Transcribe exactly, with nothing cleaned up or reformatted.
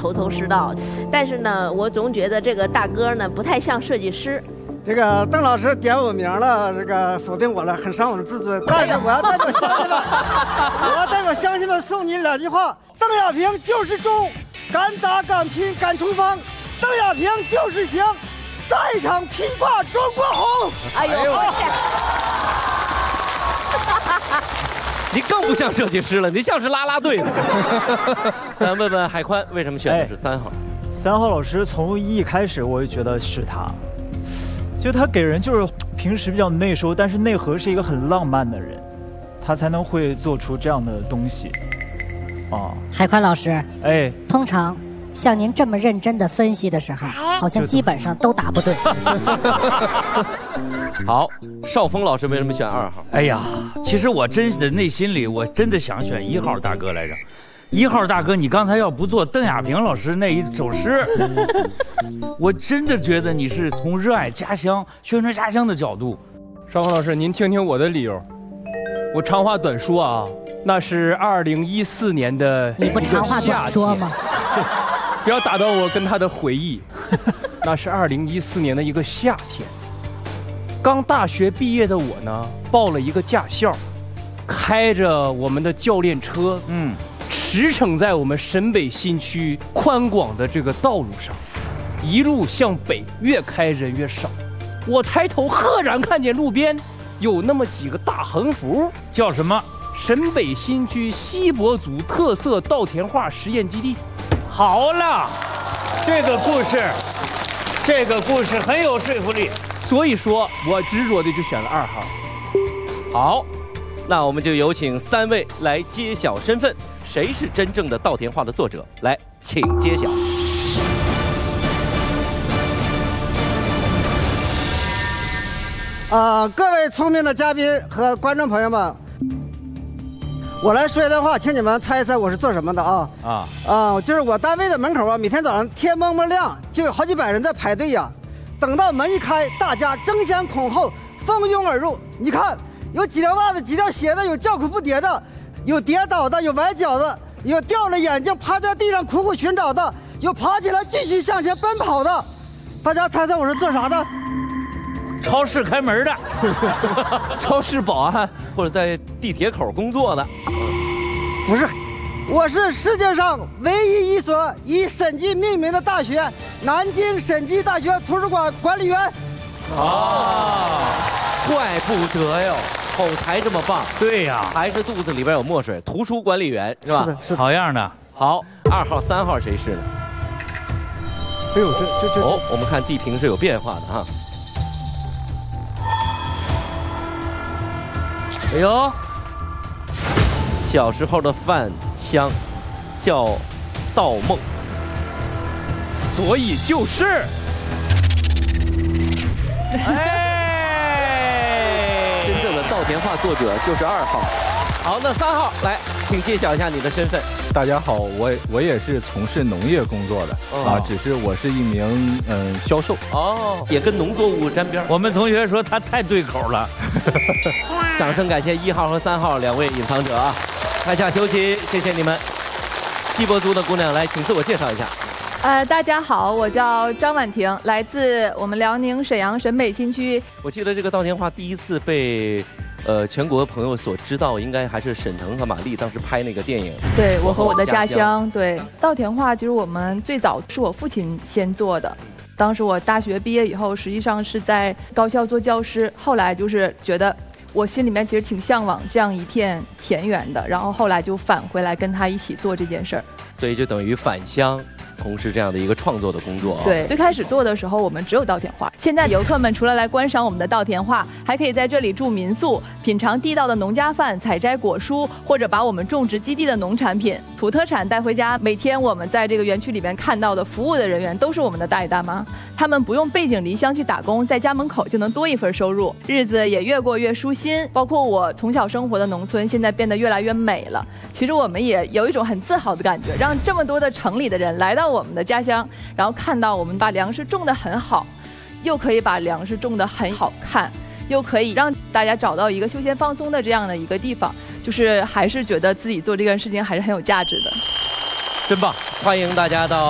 头头是道。但是呢，我总觉得这个大哥呢不太像设计师。 这个邓老师点我名了，这个否定我了，很伤我的自尊。但是我要代表乡亲们，我要代表乡亲们送你两句话：邓亚萍就是忠，敢打敢拼敢冲锋；邓亚萍就是行，赛场披挂中国红。 哎呦！ 你更不像设计师了，你像是啦啦队的。咱问问海宽，为什么选的是三号？ 三号老师从一开始我就觉得是他。就他给人就是平时比较内收，但是内核是一个很浪漫的人，他才能会做出这样的东西。啊， 海宽老师， 哎， 通常像您这么认真的分析的时候，好像基本上都答不对。 好，邵峰老师为什么选二号？ 哎呀，其实我真的内心里我真的想选一号大哥来着。一号大哥，你刚才要不做邓亚萍老师那一首诗，我真的觉得你是从热爱家乡、宣传家乡的角度。 邵峰老师，您听听我的理由。我长话短说啊，那是二零一四年的你不长话短说吗？ 不要打断我跟他的回忆。那是二零一四年的一个夏天，刚大学毕业的我呢，报了一个驾校，开着我们的教练车，嗯。驰骋在我们沈北新区宽广的这个道路上，一路向北，越开人越少。我抬头赫然看见路边有那么几个大横幅， 叫什么？ 沈北新区锡伯族特色稻田画实验基地。 好了，这个故事，这个故事很有说服力。 所以说我执着的就选了二号。 好，那我们就有请三位来揭晓身份。谁是真正的稻田画的作者？来，请揭晓。 啊、呃，各位聪明的嘉宾和观众朋友们，我来说一段话，请你们猜一猜我是做什么的啊？啊啊、呃，就是我单位的门口啊，每天早上天蒙蒙亮，就有好几百人在排队呀、啊。等到门一开，大家争先恐后，蜂拥而入。你看，有几条袜子、几条鞋的，有叫苦不迭的。有跌倒的，有崴脚的，有掉了眼镜趴在地上苦苦寻找的，有爬起来继续向前奔跑的。大家猜猜我是做啥的？ 超市开门的， 超市保安， 或者在地铁口工作的。 不是，我是世界上唯一一所以审计命名的大学——南京审计大学图书馆管理员。 啊，怪不得哟。口才这么棒， 对呀、啊， 还是肚子里边有墨水。图书管理员是吧？ 是的，是的， 好样的。 好，二号、三号谁是呢？ 哎呦，这这这哦，我们看地平是有变化的哈。 哎呦， 小时候的饭香叫稻梦， 所以就是。 哎。稻田画作者就是二号。好，那三号来，请揭晓一下你的身份。 大家好，我我也是从事农业工作的、哦、啊，只是我是一名嗯销售。 哦，也跟农作物沾边。 我们同学说他太对口了。 掌声感谢一号和三号两位隐藏者啊！台下休息，谢谢你们。锡伯族的姑娘来，请自我介绍一下。 呃，大家好，我叫张婉婷，来自我们辽宁沈阳沈北新区。 我记得这个稻田画第一次被，呃，全国朋友所知道，应该还是沈腾和马丽当时拍那个电影。 对，我和我的家乡。对，稻田画其实我们最早是我父亲先做的。当时我大学毕业以后，实际上是在高校做教师，后来就是觉得我心里面其实挺向往这样一片田园的，然后后来就返回来跟他一起做这件事儿。 所以就等于返乡。从事这样的一个创作的工作啊。 对，最开始做的时候我们只有稻田画，现在游客们除了来观赏我们的稻田画，还可以在这里住民宿，品尝地道的农家饭，采摘果蔬，或者把我们种植基地的农产品、土特产带回家。每天我们在这个园区里面看到的服务的人员都是我们的大爷大妈，他们不用背井离乡去打工，在家门口就能多一份收入，日子也越过越舒心。包括我从小生活的农村，现在变得越来越美了。其实我们也有一种很自豪的感觉，让这么多的城里的人来到我们的家乡，然后看到我们把粮食种得很好，又可以把粮食种得很好看，又可以让大家找到一个休闲放松的这样的一个地方，就是还是觉得自己做这件事情还是很有价值的。 真棒，欢迎大家到